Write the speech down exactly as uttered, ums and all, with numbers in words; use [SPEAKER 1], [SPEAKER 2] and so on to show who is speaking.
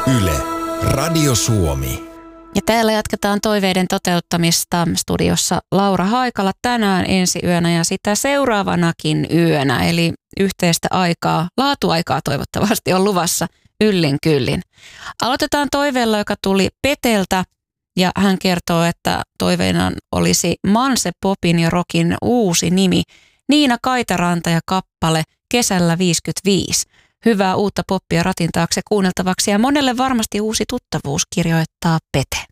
[SPEAKER 1] Yle, Radio Suomi.
[SPEAKER 2] Ja täällä jatketaan toiveiden toteuttamista. Studiossa Laura Haikala tänään ensi yönä ja sitä seuraavanakin yönä. Eli yhteistä aikaa, laatuaikaa toivottavasti on luvassa yllin kyllin. Aloitetaan toiveella, joka tuli Peteltä. Ja hän kertoo, että toiveena olisi Manse Popin ja Rockin uusi nimi. Niina Kaitaranta ja kappale kesällä viisikymmentäviisi. Hyvää uutta poppia ratin taakse kuunneltavaksi ja monelle varmasti uusi tuttavuus, kirjoittaa Pete.